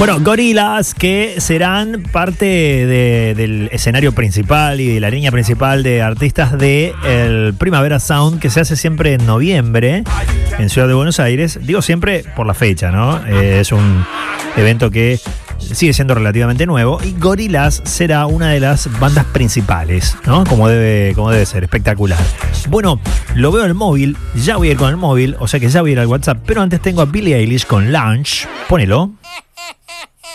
Bueno, Gorillaz, que serán parte del escenario principal y de la línea principal de artistas de el Primavera Sound, que se hace siempre en noviembre en Ciudad de Buenos Aires. Digo siempre por la fecha, ¿no? Es un evento que sigue siendo relativamente nuevo y Gorillaz será una de las bandas principales, ¿no? Como debe ser, espectacular. Bueno, lo veo en el móvil, ya voy a ir con el móvil, o sea que ya voy a ir al WhatsApp, pero antes tengo a Billie Eilish con Lunch. Ponelo.